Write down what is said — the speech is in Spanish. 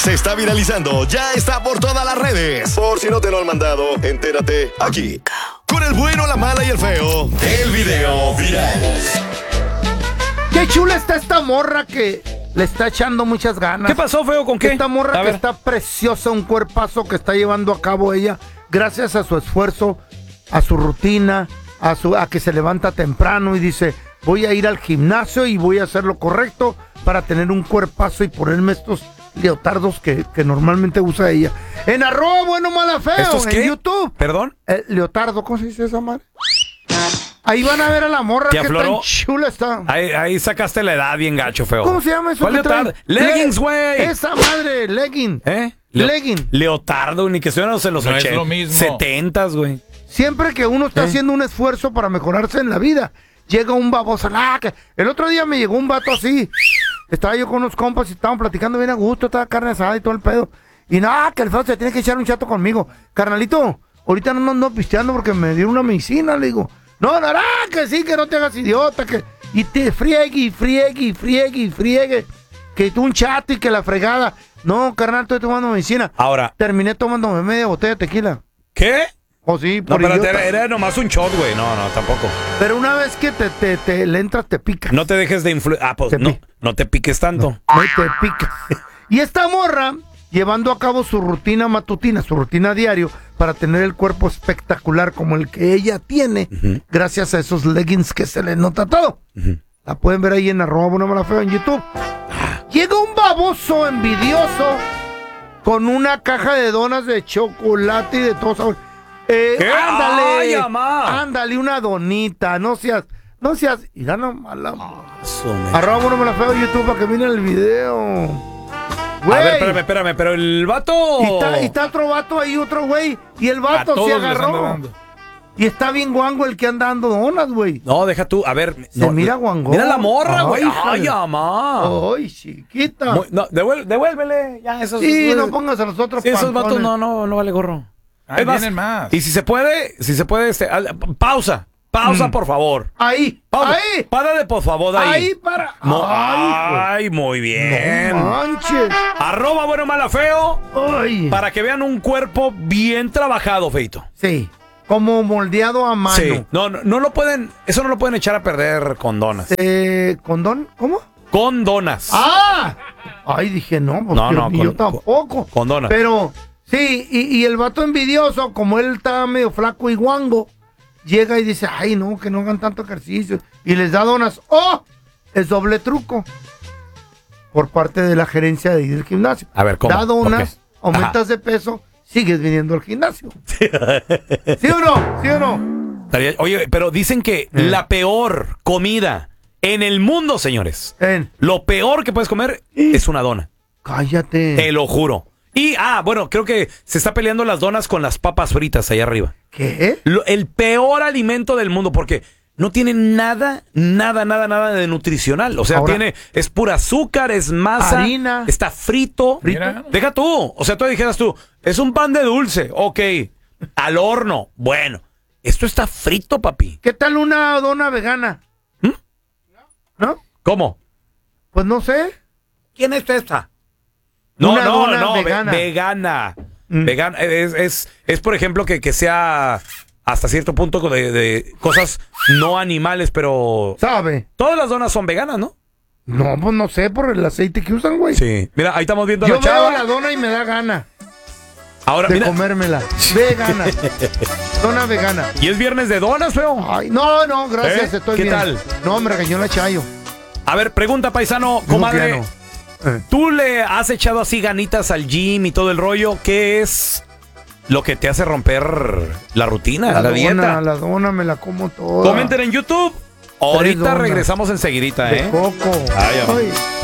se está viralizando, ya está por todas las redes. Por si no te lo han mandado, entérate aquí. Con el bueno, la mala y el feo, el video viral. Qué chula está esta morra que le está echando muchas ganas. ¿Qué pasó, feo? ¿Con qué? Esta morra que está preciosa, un cuerpazo que está llevando a cabo ella, gracias a su esfuerzo, a su rutina, a que se levanta temprano y dice, voy a ir al gimnasio y voy a hacer lo correcto para tener un cuerpazo y ponerme estos leotardos que normalmente usa ella. En @buenomala_feo, ¿Estos qué? en YouTube. ¿Perdón? Leotardo, ¿cómo se dice esa madre? Ahí van a ver a la morra que tan chula está. Ahí sacaste la edad bien gacho, feo. ¿Cómo se llama eso? ¿Cuál leotardo? Leggings, güey. Esa madre, legging. Legging. Leotardo, ni que estuvieran en los 80, 70s, güey. Siempre que uno está haciendo un esfuerzo para mejorarse en la vida, llega un baboso. El otro día me llegó un vato así. Estaba yo con unos compas y estaban platicando bien a gusto, estaba carne asada y todo el pedo. Y nada, que el feo se tiene que echar un chato conmigo. Carnalito, ahorita no ando pisteando porque me dieron una medicina, le digo. No, que sí, que no te hagas idiota, que... Y te friegue. Que tú un chato y que la fregada. No, carnal, estoy tomando medicina. Ahora. Terminé tomándome media botella de tequila. ¿Qué? Oh, sí, por no, pero era nomás un shot, güey. No, tampoco. Pero una vez que te le entras, te pica. No te dejes de influir. Pues no te piques tanto. No te pica. Y esta morra, llevando a cabo su rutina matutina, su rutina diario, para tener el cuerpo espectacular como el que ella tiene, gracias a esos leggings que se le nota todo. La pueden ver ahí en @buenomala_feo en YouTube. Llega un baboso envidioso con una caja de donas de chocolate y de todo sabor. Ándale, ándale, una donita, no seas, y gana mala. @buenomala_feo en YouTube para que miren el video. Güey. A ver, espérame, pero el vato. Y está otro vato ahí, otro güey, y el vato se agarró. Y está bien guango el que anda dando donas, güey. No, deja tú, a ver. Se mira guango. Mira la morra, güey. Ay, mamá. Ay, chiquita. No, devuélvele. Ya, esos. Sí, no pongas a los otros. Sí, esos vatos no vale gorro. Ahí vienen más. Y si se puede, pausa, por favor. Ahí, pausa. ahí. Párale, por favor, ahí. Ahí para. No, ay, muy bien. No manches. @buenomala_feo. Ay. Para que vean un cuerpo bien trabajado, feito. Sí. Como moldeado a mano. Sí. No lo pueden, eso no lo pueden echar a perder con donas. ¿Condón? ¿Cómo? Con donas. ¡Ah! Ay, dije, no, pues yo tampoco. Con donas. Pero, sí, y el vato envidioso, como él está medio flaco y guango, llega y dice, ay, no, que no hagan tanto ejercicio. Y les da donas. ¡Oh! Es doble truco. Por parte de la gerencia de ir al gimnasio. A ver, ¿cómo? Da donas, aumentas de peso, sigues viniendo al gimnasio. ¿Sí o no? ¿Sí o no? Oye, pero dicen que la peor comida en el mundo, señores. Lo peor que puedes comer es una dona. Cállate. Te lo juro. Y, bueno, creo que se está peleando las donas con las papas fritas allá arriba. ¿Qué? El peor alimento del mundo, porque no tiene nada de nutricional. O sea, es pura azúcar, es masa, harina, está frito. Deja tú. O sea, tú dijeras tú, es un pan de dulce, ok, al horno. Bueno, esto está frito, papi. ¿Qué tal una dona vegana? ¿No? ¿Cómo? Pues no sé. ¿Quién es esta? No, vegana. Vegana. Es por ejemplo, que sea hasta cierto punto de cosas no animales, pero... ¿Sabe? Todas las donas son veganas, ¿no? No, pues no sé, por el aceite que usan, güey. Sí. Mira, ahí estamos viendo a la chava. Yo veo la dona y me da gana. Ahora, de comérmela. Vegana. Dona vegana. ¿Y es viernes de donas, feo? Ay, no, gracias, estoy bien. ¿Qué tal? No, me regañó la Chayo. A ver, pregunta, paisano, comadre. ¿Tú le has echado así ganitas al gym y todo el rollo? ¿Qué es lo que te hace romper la rutina, la dieta? La dona me la como toda. Comenten en YouTube. Ahorita regresamos enseguidita, de coco. Ay.